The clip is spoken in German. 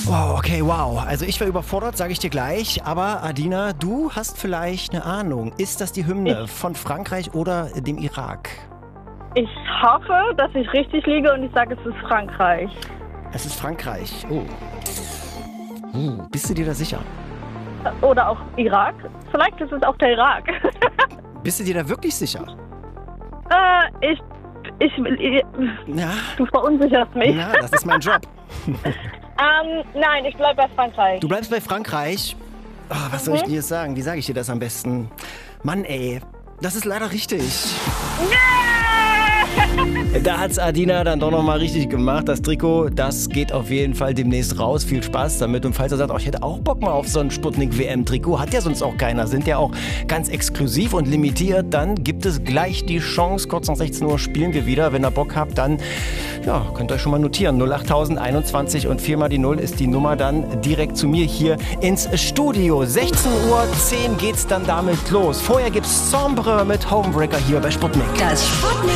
Oh, okay, wow. Also ich war überfordert, sage ich dir gleich. Aber Adina, du hast vielleicht eine Ahnung. Ist das die Hymne von Frankreich oder dem Irak? Ich hoffe, dass ich richtig liege und ich sage, es ist Frankreich. Es ist Frankreich. Oh. Bist du dir da sicher? Oder auch Irak. Vielleicht ist es auch der Irak. Bist du dir da wirklich sicher? Ich, Ja. du verunsicherst mich. Ja, das ist mein Job. Nein, ich bleibe bei Frankreich. Du bleibst bei Frankreich. Oh, was soll ich dir jetzt sagen? Wie sage ich dir das am besten? Mann, ey. Das ist leider richtig. Da hat's Adina dann doch nochmal richtig gemacht. Das Trikot, das geht auf jeden Fall demnächst raus. Viel Spaß damit. Und falls er sagt, ich hätte auch Bock mal auf so ein Sputnik-WM-Trikot, hat ja sonst auch keiner, sind ja auch ganz exklusiv und limitiert, dann gibt es gleich die Chance. Kurz nach 16 Uhr spielen wir wieder. Wenn ihr Bock habt, dann könnt ihr euch schon mal notieren. 08021 und 4 mal die 0 ist die Nummer dann direkt zu mir hier ins Studio. 16:10 Uhr geht's dann damit los. Vorher gibt's Sombre mit Homebreaker hier bei Sputnik. Das Sputnik